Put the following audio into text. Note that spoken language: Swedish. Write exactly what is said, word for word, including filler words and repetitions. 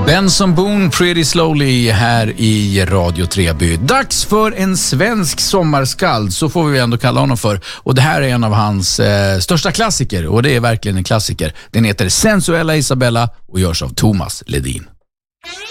Benson Boone, Pretty Slowly här i Radio Treby. Dags för en svensk sommarskald, så får vi ändå kalla honom för. Och det här är en av hans eh, största klassiker, och det är verkligen en klassiker. Den heter Sensuella Isabella och görs av Thomas Ledin.